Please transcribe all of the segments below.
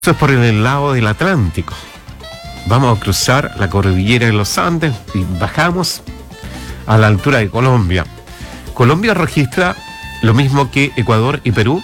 Esto es por el lado del Atlántico. Vamos a cruzar la cordillera de los Andes y bajamos a la altura de Colombia. Colombia registra lo mismo que Ecuador y Perú,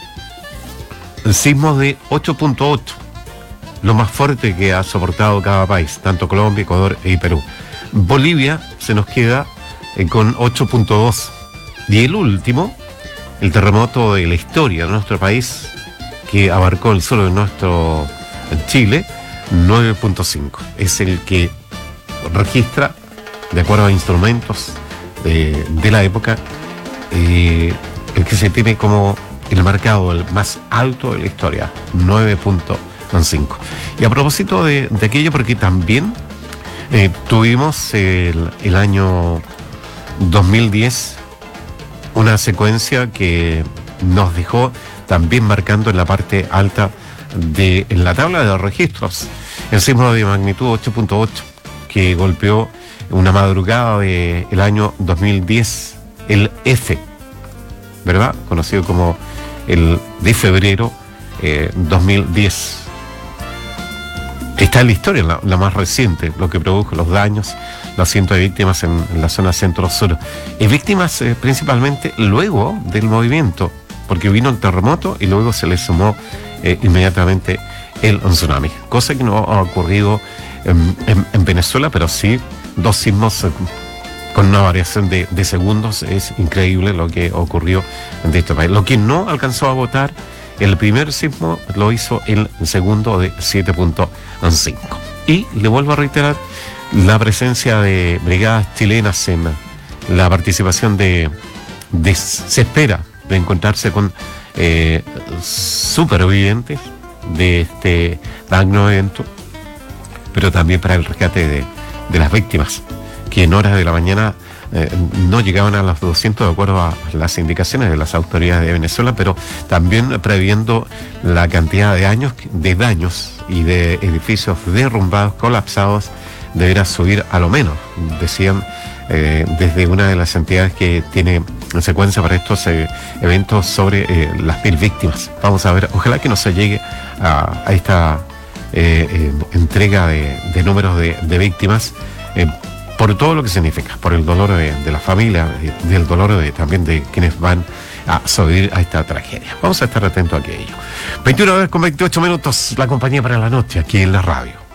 sismos de 8.8, lo más fuerte que ha soportado cada país, tanto Colombia, Ecuador y Perú. Bolivia se nos queda con 8.2. Y el último, el terremoto de la historia de nuestro país, que abarcó el suelo de nuestro Chile, 9.5. Es el que registra, de acuerdo a instrumentos de la época, el que se tiene como el marcado, el más alto de la historia, 9.5. Y a propósito de aquello, porque también tuvimos el año 2010 una secuencia que nos dejó también marcando en la parte alta en la tabla de los registros el sismo de magnitud 8.8 que golpeó una madrugada del año 2010, el F, ¿verdad? Conocido como el de febrero 2010. Está en la historia, la más reciente, lo que produjo los daños, los cientos de víctimas en la zona centro-sur. Y víctimas principalmente luego del movimiento, porque vino el terremoto y luego se le sumó inmediatamente el tsunami. Cosa que no ha ocurrido en Venezuela, pero sí dos sismos con una variación de segundos. Es increíble lo que ocurrió en este país. Lo que no alcanzó a votar el primer sismo lo hizo el segundo de 7.5. Y le vuelvo a reiterar la presencia de brigadas chilenas en la participación se espera de encontrarse con supervivientes de este magno evento, pero también para el rescate de las víctimas, que en horas de la mañana no llegaban a los 200 de acuerdo a las indicaciones de las autoridades de Venezuela, pero también previendo la cantidad de daños y de edificios derrumbados, colapsados, deberá subir a lo menos, decían desde una de las entidades que tiene secuencia para estos eventos sobre las 1000 víctimas. Vamos a ver, ojalá que no se llegue a esta entrega de números de víctimas, por todo lo que significa, por el dolor de la familia, del dolor también de quienes van a sobrevivir a esta tragedia. Vamos a estar atentos a aquello. 21 horas con 28 minutos, la compañía para la noche aquí en la radio.